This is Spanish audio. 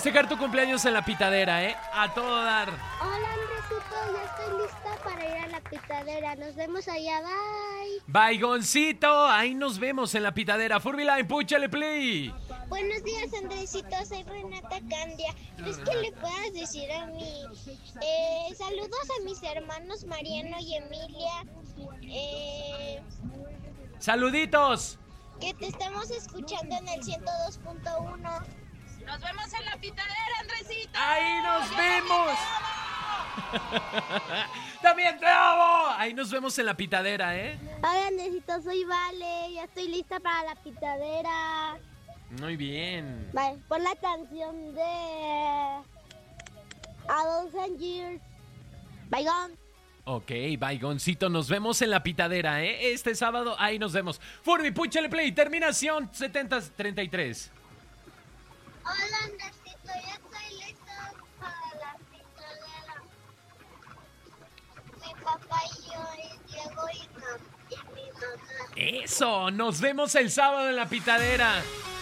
festejar tu cumpleaños en la pitadera, ¿eh? A todo dar. Hola, Andresito, ya estoy lista para ir a la pitadera. Nos vemos allá, bye. Baigoncito, ahí nos vemos en la pitadera. Furbyline, púchale play. Buenos días, Andresito, soy Renata Candia. ¿Crees que le puedas decir a mí? Saludos a mis hermanos Mariano y Emilia. Saluditos. Que te estamos escuchando en el 102.1. Nos vemos en la pitadera, Andresito. Ahí nos vemos. También te amo. Ahí nos vemos en la pitadera, ¿eh? Hola, Andresito, soy Vale. Ya estoy lista para la pitadera. Muy bien. Vale, pon la canción de A Thousand Years. Baigón. Ok, Baigoncito, nos vemos en la pitadera, ¿eh? Este sábado, ahí nos vemos. Furby, púchale play, terminación 7033. Hola, Andresito, ya estoy lista para la pitadera. Mi papá y yo, y Diego y mi mamá. Eso, nos vemos el sábado en la pitadera.